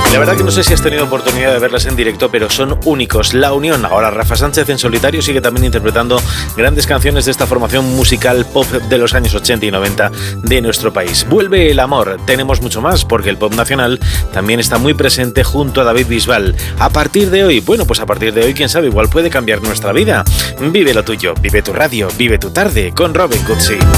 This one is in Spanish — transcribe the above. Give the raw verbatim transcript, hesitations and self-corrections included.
La verdad que no sé si has tenido oportunidad de verlas en directo, pero son únicos. La Unión. Ahora Rafa Sánchez en solitario sigue también interpretando grandes canciones de esta formación musical pop de los años ochenta y noventa de nuestro país. Vuelve el amor. Tenemos mucho más, porque el pop nacional también está muy presente junto a David Bisbal. A partir de hoy, bueno, pues a partir de hoy, quién sabe, igual puede cambiar nuestra vida. Vive lo tuyo, vive tu radio, vive tu tarde con Robin Cootsy.